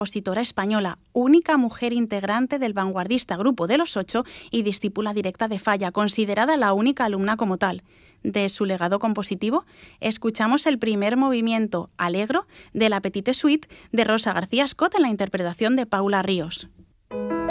compositora española, única mujer integrante del vanguardista Grupo de los Ocho y discípula directa de Falla, considerada la única alumna como tal. De su legado compositivo, escuchamos el primer movimiento, Allegro, de la Petite Suite de Rosa García Scott en la interpretación de Paula Ríos.